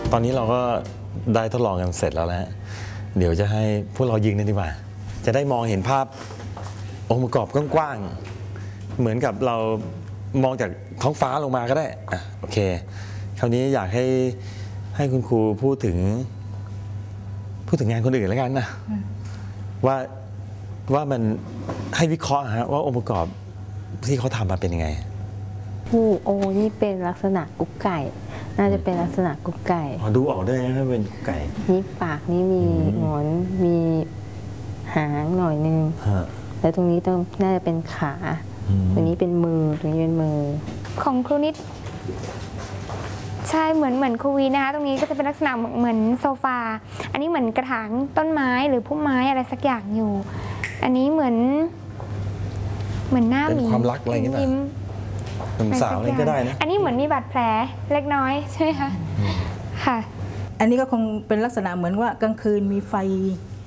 ตอนนี้เราก็ได้ทดลองกันเสร็จแล้วนะเดี๋ยวจะให้พวกเรายิงกันดีกว่าจะได้มองเห็นภาพองค์ประกอบกว้างๆเหมือนกับเรามองจากท้องฟ้าลงมาก็ได้โอเคคราวนี้อยากให้คุณครูพูดถึงงานคนอื่นแล้วกันนะว่ามันให้วิเคราะห์ว่าองค์ประกอบที่เขาทำมาเป็นยังไงนี่เป็นลักษณะกุ๊กไก่น่าจะเป็นลักษณะกุ๊กไก่ดูออกได้ไหมเป็นกุ๊กไก่นี่ปากนี่มีหงอนมีหางหน่อยนึงแล้วตรงนี้น่าจะเป็นขาตรงนี้เป็นมือตรงนี้เป็นมือของครูนิดใช่เหมือนครูวีนะคะตรงนี้ก็จะเป็นลักษณะเหมือนโซฟาอันนี้เหมือนกระถางต้นไม้หรือพุ่มไม้อะไรสักอย่างอยู่อันนี้เหมือนหน้าหมีความรักอะไรอย่างเงี้ยหนุ่มสาวอะไรก็ได้นะอันนี้เหมือนมีบาดแผลเล็กน้อยใช่ไหมคะค่ะอันนี้ก็คงเป็นลักษณะเหมือนว่ากลางคืนมีไฟ